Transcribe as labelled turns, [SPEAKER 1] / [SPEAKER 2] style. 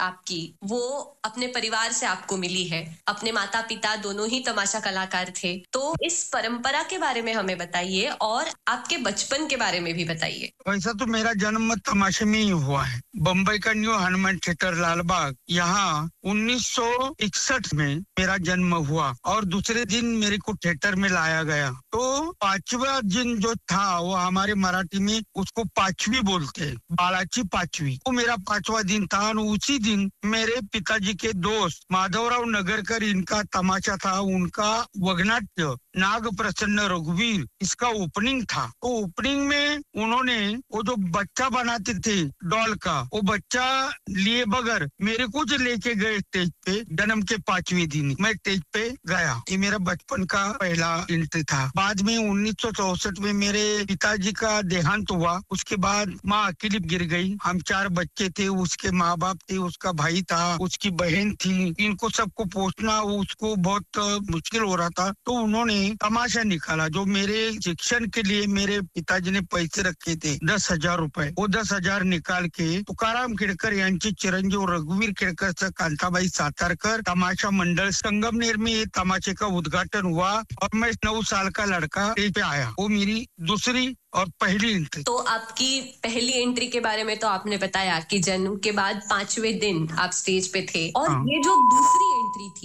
[SPEAKER 1] आपकी वो अपने परिवार से आपको मिली है। अपने माता-पिता दोनों ही तमाशा कलाकार थे। तो इस परंपरा के बारे में हमें बताइए और आपके बचपन के बारे में भी बताइए।
[SPEAKER 2] वैसा तो मेरा जन्म तमाशे में ही हुआ है। बम्बई का न्यू हनुमान थिएटर लालबाग, यहाँ 1961 में मेरा जन्म हुआ और दूसरे दिन मेरे को थिएटर में लाया गया। तो पांचवा दिन जो था वो हमारे मराठी में उसको पांचवी बोलते हैं, बाळाची पांचवी। वो मेरा पांचवा दिन था और उसी दिन मेरे पिताजी के दोस्त माधवराव नगरकर, इनका तमाशा था, उनका वगनाट्य नाग प्रसन्न रघुवीर, इसका ओपनिंग था। तो ओपनिंग में उन्होंने वो जो बच्चा बनाते थे डॉल का, वो बच्चा लिए बगैर मेरे को जो लेके गए स्टेज पे जन्म के 5वें दिन मैं स्टेज पे गया। ये मेरा बचपन का पहला एंट्री था। बाद में 1964 में मेरे पिताजी का देहांत हुआ। उसके बाद माँ अकेली गिर गई। हम 4 बच्चे थे, उसके माँ बाप थे, उसका भाई था, उसकी बहन थी। इनको सबको पोसना उसको बहुत मुश्किल हो रहा था। तो उन्होंने तमाशा निकाला। जो मेरे शिक्षण के लिए मेरे पिताजी ने पैसे रखे थे 10,000 रुपए, वो 10,000 निकाल के तुकाराम खेडकर यांचे चिरंजीव रघुवीर खेडकर से कांताबाई सातारकर तमाशा मंडल संगमनेर में ये तमाशे का उद्घाटन हुआ और मैं 9 साल का लड़का स्टेज पे आया। वो मेरी दूसरी और पहली एंट्री।
[SPEAKER 1] तो आपकी पहली एंट्री के बारे में तो आपने बताया कि जन्म के बाद 5वें दिन आप स्टेज पे थे और ये जो दूसरी एंट्री थी